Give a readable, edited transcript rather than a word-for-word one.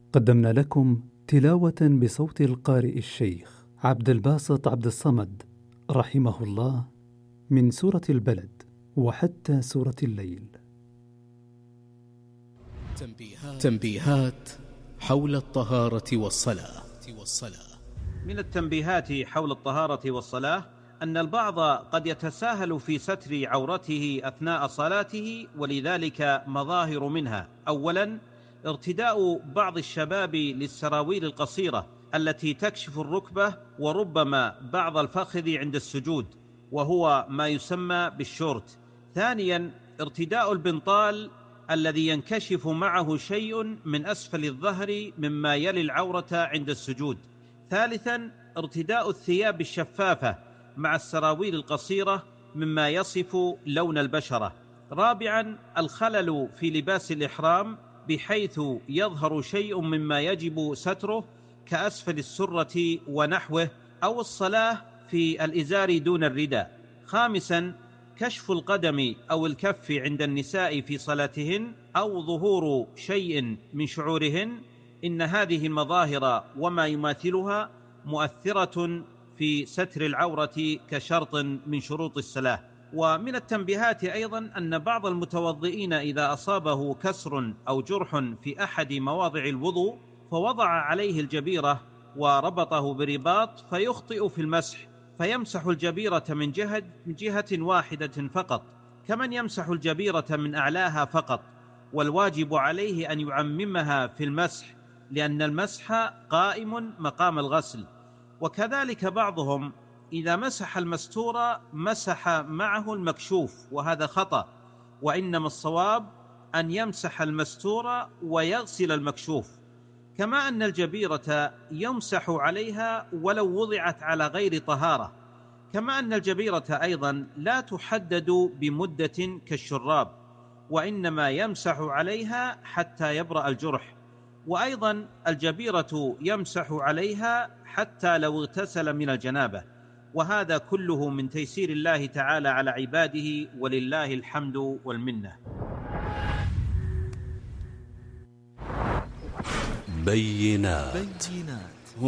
قدمنا لكم تلاوة بصوت القارئ الشيخ عبد الباسط عبد الصمد رحمه الله من سورة البلد وحتى سورة الليل. تنبيهات حول الطهارة والصلاة. من التنبيهات حول الطهارة والصلاة أن البعض قد يتساهل في ستر عورته أثناء صلاته، ولذلك مظاهر منها: أولا، ارتداء بعض الشباب للسراويل القصيرة التي تكشف الركبة وربما بعض الفخذ عند السجود، وهو ما يسمى بالشورت. ثانيا، ارتداء البنطال الذي ينكشف معه شيء من أسفل الظهر مما يلي العورة عند السجود. ثالثا، ارتداء الثياب الشفافة مع السراويل القصيرة مما يصف لون البشرة. رابعا، الخلل في لباس الإحرام بحيث يظهر شيء مما يجب ستره كأسفل السرة ونحوه، أو الصلاة في الإزار دون الرداء. خامسا، كشف القدم أو الكف عند النساء في صلاتهن أو ظهور شيء من شعورهن. إن هذه المظاهر وما يماثلها مؤثرة في ستر العورة كشرط من شروط الصلاة. ومن التنبيهات أيضا أن بعض المتوضئين إذا أصابه كسر أو جرح في أحد مواضع الوضوء فوضع عليه الجبيرة وربطه برباط فيخطئ في المسح، فيمسح الجبيرة من جهة واحدة فقط، كمن يمسح الجبيرة من أعلاها فقط، والواجب عليه أن يعممها في المسح، لأن المسح قائم مقام الغسل. وكذلك بعضهم إذا مسح المستور مسح معه المكشوف، وهذا خطأ، وإنما الصواب أن يمسح المستور ويغسل المكشوف. كما أن الجبيرة يمسح عليها ولو وضعت على غير طهارة، كما أن الجبيرة أيضا لا تحدد بمدة كالشراب، وإنما يمسح عليها حتى يبرأ الجرح. وأيضا الجبيرة يمسح عليها حتى لو اغتسل من الجنابة. وهذا كله من تيسير الله تعالى على عباده، ولله الحمد والمنة. بينات